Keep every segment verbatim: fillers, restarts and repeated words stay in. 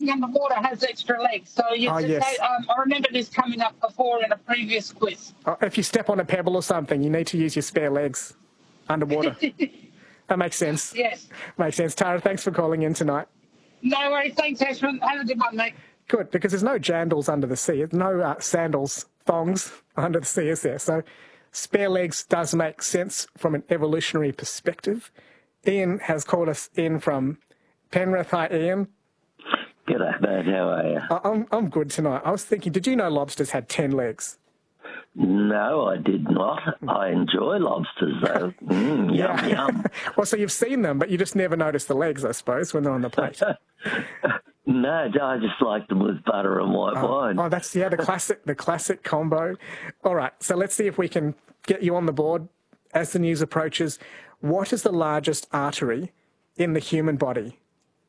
anything underwater has extra legs. So you, Oh, yes. that, um, I remember this coming up before in a previous quiz. Oh, if you step on a pebble or something, you need to use your spare legs underwater. That makes sense. Yes. Makes sense. Tara, thanks for calling in tonight. No worries. Thanks, Ashwin. Have a good one, mate. Good, because there's no jandals under the sea. There's no uh, sandals, thongs under the sea, is there? So spare legs does make sense from an evolutionary perspective. Ian has called us in from Penrith. Hi, Ian. G'day, mate. How are you? I'm, I'm good tonight. I was thinking, did you know lobsters had ten legs? No, I did not. I enjoy lobsters, though. Mm, Yeah. yum, yum. Well, so you've seen them, but you just never notice the legs, I suppose, when they're on the plate. No, I just like them with butter and white Oh, wine. oh, that's, yeah, the classic, the classic combo. All right, so let's see if we can get you on the board as the news approaches. What is the largest artery in the human body?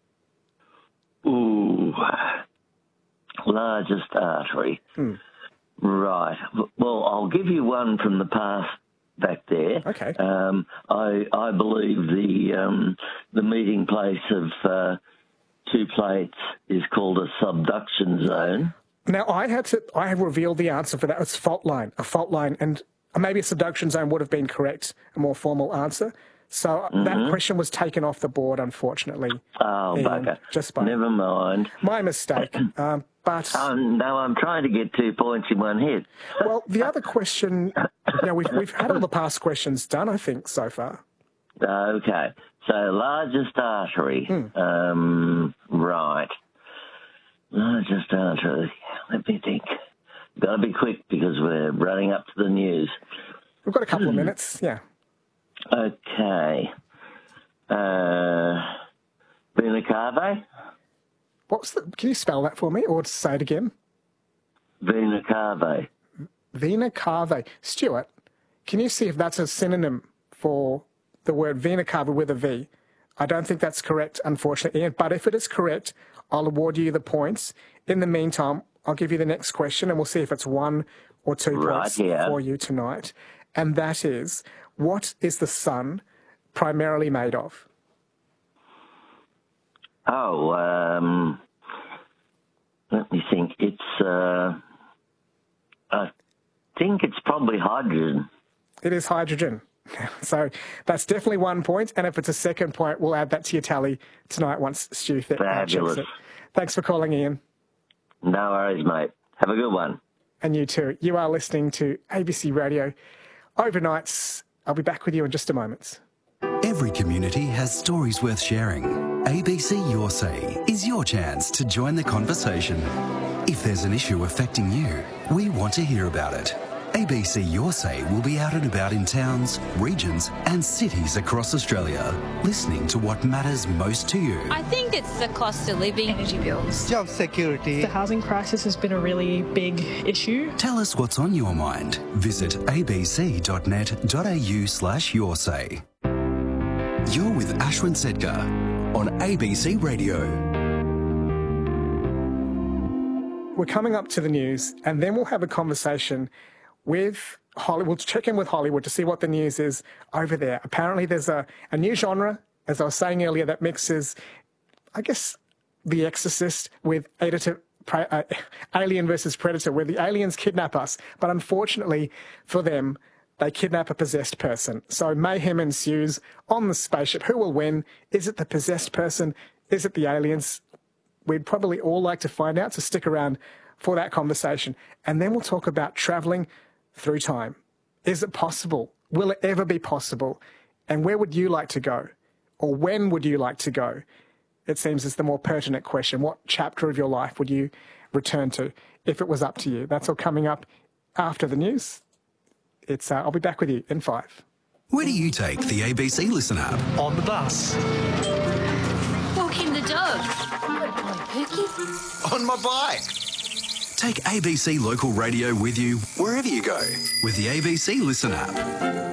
Ooh, largest artery. Hmm. Right. Well, I'll give you one from the past back there. Okay. Um, I I believe the um, the meeting place of uh, two plates is called a subduction zone. Now, I had to, I have revealed the answer for that. It's fault line, a fault line, and maybe a subduction zone would have been correct, a more formal answer. So Mm-hmm. that question was taken off the board, unfortunately. Oh, Ian, bugger. Just by Never mind. my mistake. Um, but Um, no, I'm trying to get two points in one hit. well, the other question, you know, we've we've had all the past questions done, I think, so far. Okay. So, largest artery. Hmm. Um, right. Largest artery. Let me think. Got to be quick because we're running up to the news. We've got a couple of minutes. Yeah. Okay. Uh, Vena Cava? What's the? Can you spell that for me, or say it again? Vena Cava. Vena cava. Stuart, can you see if that's a synonym for the word vena cava with a V? I don't think that's correct, unfortunately, Ian. But if it is correct, I'll award you the points. In the meantime, I'll give you the next question, and we'll see if it's one or two Right, points yeah. for you tonight. And that is, what is the sun primarily made of? Oh, um, let me think. It's, uh, I think it's probably hydrogen. It is hydrogen. So that's definitely one point. And if it's a second point, we'll add that to your tally tonight once Stu th- Fabulous. checks it. Thanks for calling, Ian. No worries, mate. Have a good one. And you too. You are listening to A B C Radio Overnights. I'll be back with you in just a moment. Every community has stories worth sharing. A B C Your Say is your chance to join the conversation. If there's an issue affecting you, we want to hear about it. A B C Your Say will be out and about in towns, regions and cities across Australia, listening to what matters most to you. I think it's the cost of living. Energy bills. Job security. The housing crisis has been a really big issue. Tell us what's on your mind. Visit abc.net.au slash your say. You're with Ashwin Sedkar on A B C Radio. We're coming up to the news, and then we'll have a conversation with Hollywood. We'll check in with Hollywood to see what the news is over there. Apparently there's a, a new genre, as I was saying earlier, that mixes, I guess, The Exorcist with editor, pre, uh, Alien versus Predator, where the aliens kidnap us. But unfortunately for them, they kidnap a possessed person. So mayhem ensues on the spaceship. Who will win? Is it the possessed person? Is it the aliens? We'd probably all like to find out, so stick around for that conversation. And then we'll talk about travelling through time. Is it possible? Will it ever be possible? And where would you like to go? Or when would you like to go? It seems is the more pertinent question. What chapter of your life would you return to if it was up to you? That's all coming up after the news. It's. Uh, I'll be back with you in five. Where do you take the A B C Listen app? On the bus. Walking the dog. On my bike. Take A B C Local Radio with you wherever you go with the A B C Listen app.